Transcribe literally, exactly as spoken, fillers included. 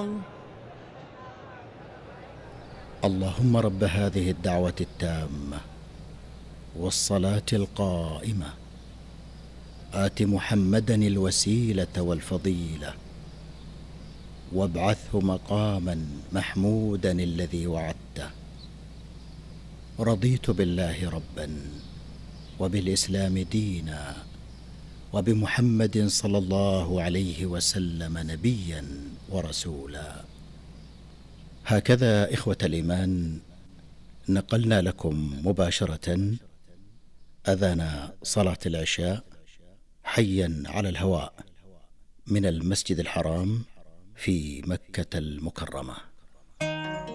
الله. اللهم رب هذه الدعوة التامة والصلاة القائمة آت محمدا الوسيلة والفضيلة وابعثه مقاما محمودا الذي وعدته. رضيت بالله ربا وبالإسلام دينا وبمحمد صلى الله عليه وسلم نبيا ورسولا. هكذا إخوة الإيمان نقلنا لكم مباشرة أذان صلاة العشاء حيا على الهواء من المسجد الحرام في مكة المكرمة.